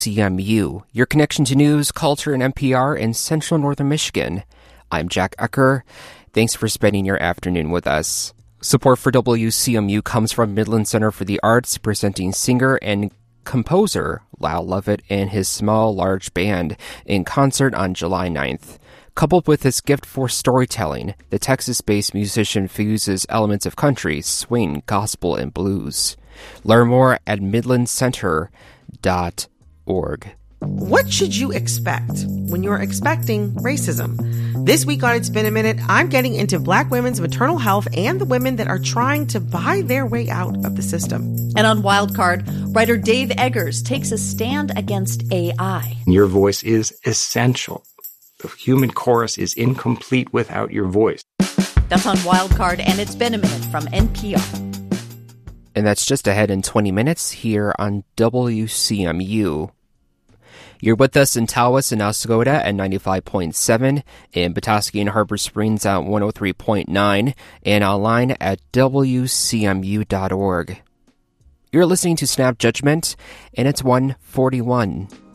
CMU, your connection to news, culture, and NPR in central northern Michigan. I'm Jack Ecker. Thanks for spending your afternoon with us. Support for WCMU comes from Midland Center for the Arts, presenting singer and composer Lyle Lovett and his small, large band in concert on July 9th. Coupled with his gift for storytelling, the Texas-based musician fuses elements of country, swing, gospel, and blues. Learn more at midlandcenter.org. What should you expect when you're expecting racism? This week on It's Been a Minute, I'm getting into Black women's maternal health and the women that are trying to buy their way out of the system. And on Wildcard, writer Dave Eggers takes a stand against AI. Your voice is essential. The human chorus is incomplete without your voice. That's on Wildcard, and It's Been a Minute from NPR. And that's just ahead in 20 minutes here on WCMU. You're with us in Tawas and Oscoda at 95.7, in Petoskey and Harbor Springs at 103.9, and online at WCMU.org. You're listening to Snap Judgment, and it's 1:41.